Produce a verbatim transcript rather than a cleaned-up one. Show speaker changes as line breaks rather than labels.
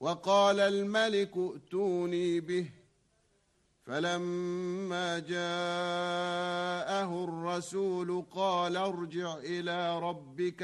وقال الملك ائتوني به فلما جاءه الرسول قال ارجع إلى ربك